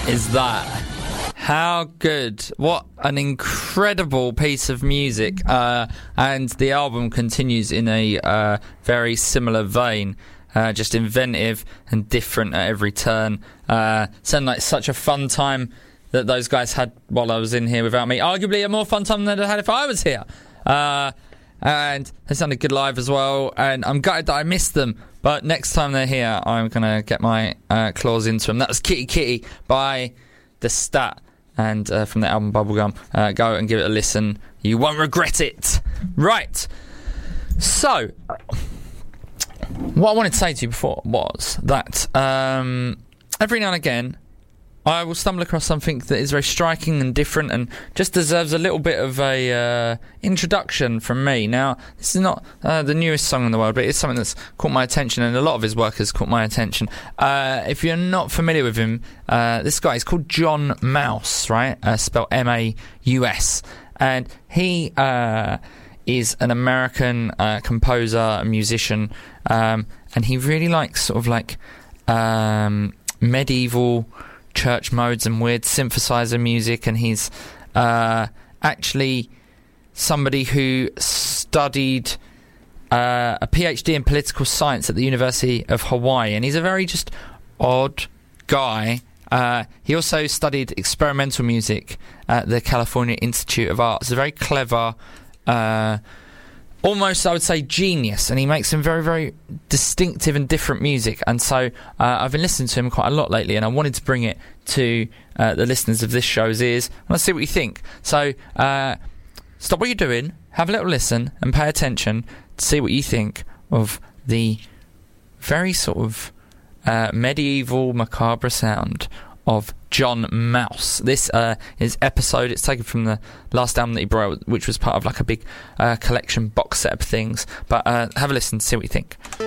is that? How good. What an incredible piece of music. And the album continues in a very similar vein. Just inventive and different at every turn. Sounded like such a fun time that those guys had while I was in here without me. Arguably a more fun time than I'd had if I was here. And they sounded good live as well. And I'm gutted that I missed them. But next time they're here, I'm going to get my claws into them. That was Kitty Kitty by The Stat. And from the album Bubblegum. Go and give it a listen. You won't regret it. Right. So, what I wanted to say to you before was that every now and again I will stumble across something that is very striking and different and just deserves a little bit of a introduction from me. Now, this is not the newest song in the world, but it's something that's caught my attention, and a lot of his work has caught my attention. If you're not familiar with him, this guy is called John Mouse, right? Spelled M-A-U-S. And he is an American composer and musician, and he really likes sort of like medieval church modes and weird synthesizer music, and he's actually somebody who studied a PhD in political science at the University of Hawaii, and he's a very just odd guy. He also studied experimental music at the California Institute of Arts. He's a very clever, almost, I would say, genius, and he makes some very, very distinctive and different music. And so I've been listening to him quite a lot lately, and I wanted to bring it to the listeners of this show's ears. Let's see what you think. So stop what you're doing, have a little listen, and pay attention to see what you think of the very sort of medieval, macabre sound of John Mouse. This is episode, it's taken from the last album that he brought, which was part of like a big collection box set of things. But have a listen to see what you think.